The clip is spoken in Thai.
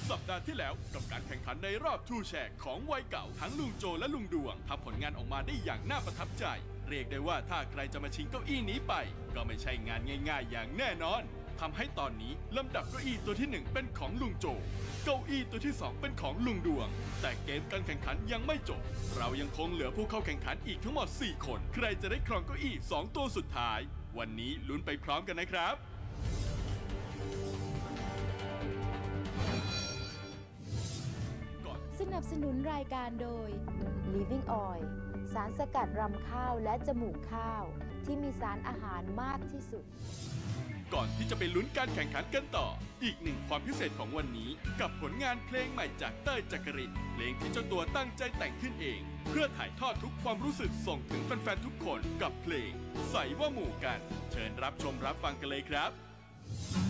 สัปดาห์ที่แล้วกับการแข่งขันในรอบทูแชร์ของวัยเก่าทั้งลุงโจและลุงดวงทำผลงานออกมาได้อย่างน่าประทับใจเรียกได้ว่าถ้าใครจะมาชิงเก้าอี้นี้ไปก็ไม่ใช่งานง่ายๆอย่างแน่นอนทำให้ตอนนี้ลำดับเก้าอี้ตัวที่1เป็นของลุงโจเก้าอี้ตัวที่2เป็นของลุงดวงแต่เกมการแข่งขันยังไม่จบเรายังคงเหลือผู้เข้าแข่งขันอีกทั้งหมด4คนใครจะได้ครองเก้าอี้2ตัวสุดท้ายวันนี้ลุ้นไปพร้อมกันนะครับสนับสนุนรายการโดย Living Oil สารสกัดรำข้าวและจมูกข้าวที่มีสารอาหารมากที่สุดก่อนที่จะไปลุ้นการแข่งขันกันต่ออีกหนึ่งความพิเศษของวันนี้กับผลงานเพลงใหม่จากเต้ยจักรินเพลงที่เจ้าตัวตั้งใจแต่งขึ้นเองเพื่อถ่ายทอดทุกความรู้สึกส่งถึงแฟนๆทุกคนกับเพลงใส่ว่าหมู่กันเชิญรับชมรับฟังกันเลยครับ